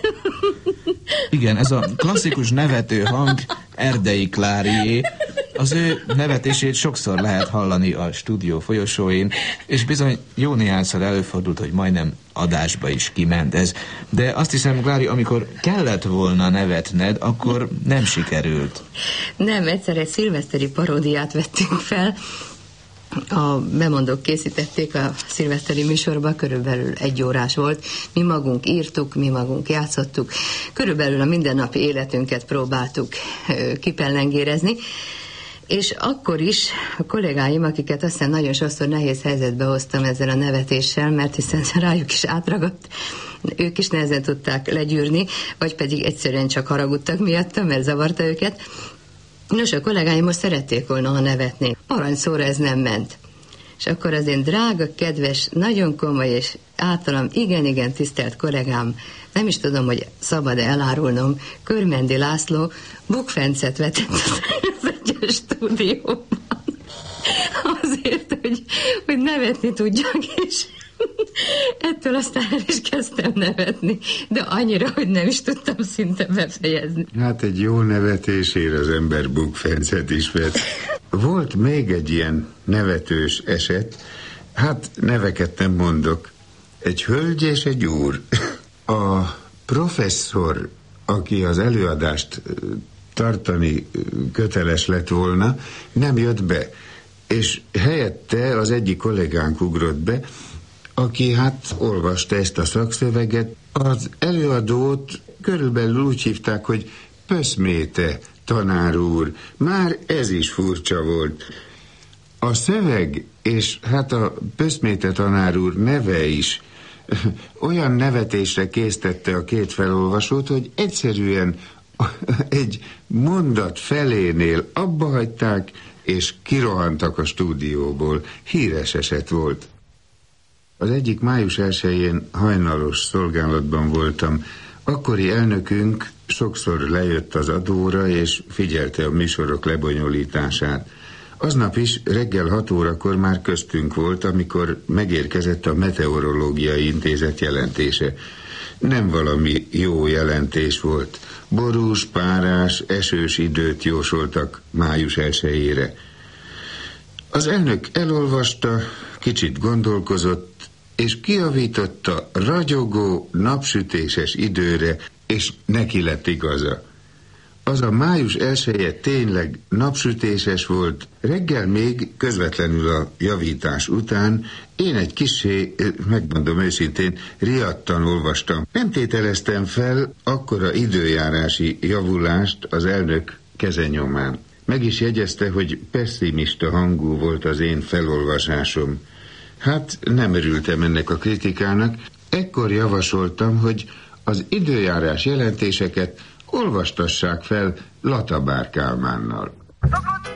Igen, ez a klasszikus nevető hang Erdei Klárié. Az ő nevetését sokszor lehet hallani a stúdió folyosóin, és bizony jó néhányszor előfordult, hogy majdnem adásba is kiment ez. De azt hiszem, Klári, amikor kellett volna nevetned, akkor nem sikerült. Nem, egyszer egy szilveszteri paródiát vettünk fel. A bemondók készítették a szilveszteri műsorba, körülbelül 1 órás volt. Mi magunk írtuk, mi magunk játszottuk. Körülbelül a mindennapi életünket próbáltuk kipellengérezni. És akkor is a kollégáim, akiket aztán nagyon sokszor nehéz helyzetbe hoztam ezzel a nevetéssel, mert hiszen rájuk is átragadt, ők is nehezen tudták legyűrni, vagy pedig egyszerűen csak haragudtak miattam, mert zavarta őket. Nos, a kollégáim most szerették volna, ha nevetnék. Aranyszóra ez nem ment. És akkor az én drága, kedves, nagyon komoly és általam igen-igen tisztelt kollégám, nem is tudom, hogy szabad-e elárulnom, Körmendi László bukfencet vetett az egyes stúdióban. Azért, hogy nevetni tudjak, és ettől aztán el is kezdtem nevetni, de annyira, hogy nem is tudtam szinte befejezni. Hát egy jó nevetésért az ember bukfencet is vett. Volt még egy ilyen nevetős eset, hát neveket nem mondok, egy hölgy és egy úr. A professzor, aki az előadást tartani köteles lett volna, nem jött be, és helyette az egyik kollégánk ugrott be, aki hát olvasta ezt a szakszöveget. Az előadót körülbelül úgy hívták, hogy Pöszméte tanár úr. Már ez is furcsa volt. A szöveg, és hát a Pöszméte tanár úr neve is olyan nevetésre késztette a két felolvasót, hogy egyszerűen egy mondat felénél abba hagyták, és kirohantak a stúdióból. Híres eset volt. Az egyik május 1-én hajnalos szolgálatban voltam. Akkori elnökünk sokszor lejött az adóra, és figyelte a műsorok lebonyolítását. Aznap is reggel 6 órakor már köztünk volt, amikor megérkezett a Meteorológiai Intézet jelentése. Nem valami jó jelentés volt. Borús, párás, esős időt jósoltak május 1-ére. Az elnök elolvasta, kicsit gondolkozott, és kijavította ragyogó, napsütéses időre, és neki lett igaza. Az a május 1-je tényleg napsütéses volt, reggel még közvetlenül a javítás után én egy kissé, megmondom őszintén, riadtan olvastam. Nem tételeztem fel akkora időjárási javulást az elnök kezenyomán. Meg is jegyezte, hogy pessimista hangú volt az én felolvasásom. Hát nem örültem ennek a kritikának, ekkor javasoltam, hogy az időjárás jelentéseket olvastassák fel Latabár Kálmánnal.